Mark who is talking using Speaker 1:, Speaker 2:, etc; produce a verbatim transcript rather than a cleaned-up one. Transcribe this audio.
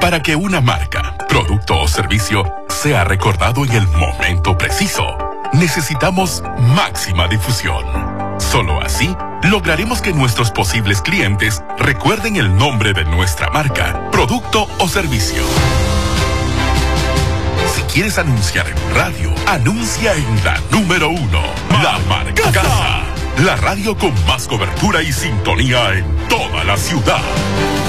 Speaker 1: Para que una marca, producto o servicio sea recordado en el momento preciso, necesitamos máxima difusión. Solo así lograremos que nuestros posibles clientes recuerden el nombre de nuestra marca, producto o servicio. Si quieres anunciar en radio, anuncia en la número uno, La Marcaza, la radio con más cobertura y sintonía en toda la ciudad.